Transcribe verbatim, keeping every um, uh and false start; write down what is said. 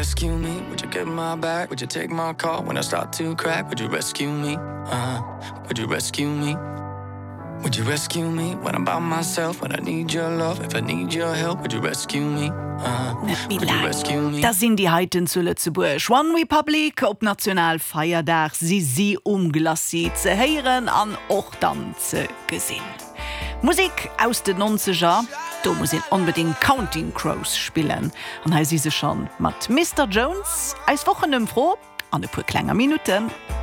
rescue me? Would you get my back? Would you take my call when I start to crack? Would you rescue me? Uh-huh. Would you rescue me? Would you rescue me when I'm by myself? When I need your love, if I need your help, would you rescue me? Uh, would you rescue me? Da sind die Heiten zu Lützeburg. One Republic op Nationalfeierdach sie sie umgelassen zu hören an auch dann zu gesehen. Musik aus den neunziger, da muss ich unbedingt Counting Crows spielen. Und heißt sie schon mit Mister Jones als Wochenende froh, an ein paar kleiner Minuten.